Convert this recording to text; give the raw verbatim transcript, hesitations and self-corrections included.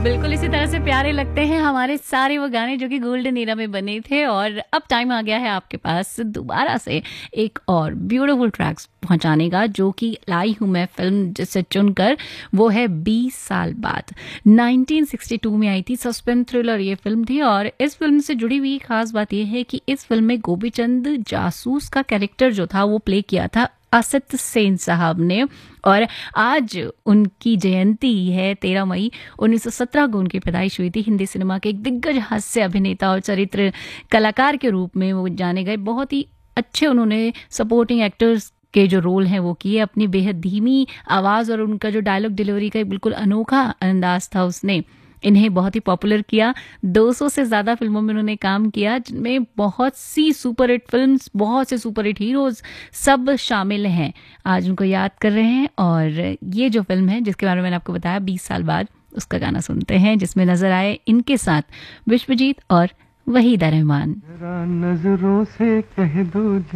बिल्कुल इसी तरह से प्यारे लगते हैं हमारे सारे वो गाने जो कि गोल्डन एरा में बने थे। और अब टाइम आ गया है आपके पास दोबारा से एक और ब्यूटीफुल ट्रैक्स पहुंचाने का, जो कि लाई हूं मैं फिल्म जिसे चुनकर, वो है बीस साल बाद। नाइनटीन सिक्सटी टू में आई थी, सस्पेंस थ्रिलर ये फिल्म थी। और इस फिल्म से जुड़ी हुई खास बात यह है कि इस फिल्म में गोपीचंद जासूस का कैरेक्टर जो था वो प्ले किया था असत सेन साहब ने। और आज उनकी जयंती है, तेरह मई उन्नीस सौ सत्रह को उनकी पैदाइश हुई थी। हिंदी सिनेमा के एक दिग्गज हास्य अभिनेता और चरित्र कलाकार के रूप में वो जाने गए। बहुत ही अच्छे उन्होंने सपोर्टिंग एक्टर्स के जो रोल हैं वो किए। अपनी बेहद धीमी आवाज़ और उनका जो डायलॉग डिलीवरी का एक बिल्कुल अनोखा अंदाज था, उसने इन्हें बहुत ही पॉपुलर किया। दो सौ से ज़्यादा फिल्मों में उन्होंने काम किया, जिनमें बहुत सी सुपर हिट फिल्म्स, बहुत से सुपर हिट हीरोज सब शामिल हैं। आज उनको याद कर रहे हैं। और ये जो फिल्म है जिसके बारे में मैंने आपको बताया बीस साल बाद, उसका गाना सुनते हैं जिसमें नजर आए इनके साथ विश्वजीत और वहीदा रहमान। नजरों से कह दो।